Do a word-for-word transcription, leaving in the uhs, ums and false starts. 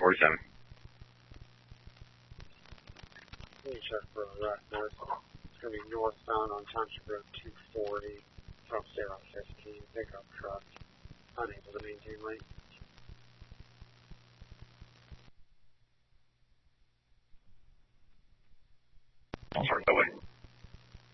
forty-seven. Let me check for a wreck north. It's going to be northbound on Township Road two forty from Sarah fifteen. Pickup truck. Unable to maintain lane. I'll start that way.